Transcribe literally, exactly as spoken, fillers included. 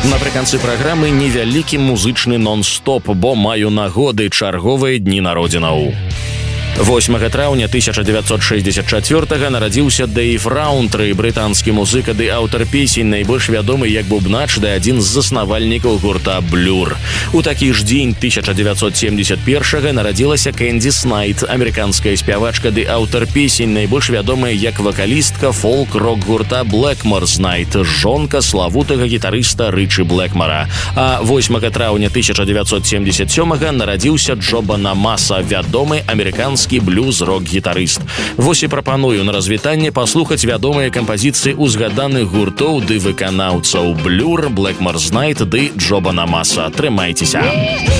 Напрыканцы праграмы невялікі музычны нон-стоп, бо маю нагоды чарговыя дні народзінаў. восьмага траўня тысяча дзевяцьсот шэсцьдзесят чацвёртага нарадзіўся Дэйв Раунтры, брытанскі музыка ды аўтар песень, найбольш вядомы як бубнач ды адзін з заснавальнікаў гурта Blur. У такі ж дзень тысяча дзевяцьсот семьдесят першага нарадзілася Кэндіс Найт, амерыканская спявачка ды аўтар песень, найбольш вядомая як вакалістка фолк-рок гурта Blackmore's Night, жонка славутага гітарыста Рычы Блэкмара. А восьмага траўня тысяча дзевяцьсот семьдесят сёмага нарадзіўся Джо Банамаса, вядомы амерыканскі блюз-рок-гітарыст. Вось і прапаную на развітанне паслухаць вядомыя кампазіцыі узгаданых гуртоў ды выканаўцаў Blur, Blackmore's Night ды Джо Банамаса. Трымайцеся!